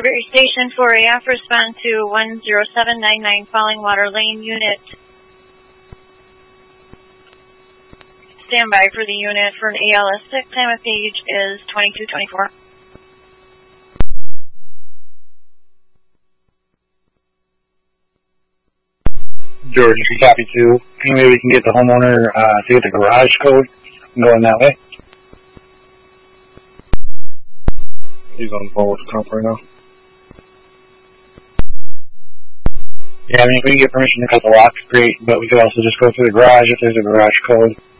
Woodbury Station 4AF, respond to 10799 Fallingwater Lane unit. Stand by for the unit for an ALS6. Time of page is 2224. George, if you copy too, maybe we can get the homeowner to get the garage code and go in that way. He's on the phone with the comp right now. Yeah, I mean, if we can get permission to cut the locks, great, but we could also just go through the garage if there's a garage code.